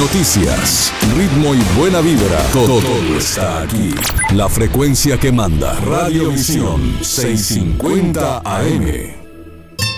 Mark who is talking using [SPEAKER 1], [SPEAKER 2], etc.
[SPEAKER 1] noticias, ritmo y buena vibra. Todo está aquí. La frecuencia que manda. Radio Visión 650 AM.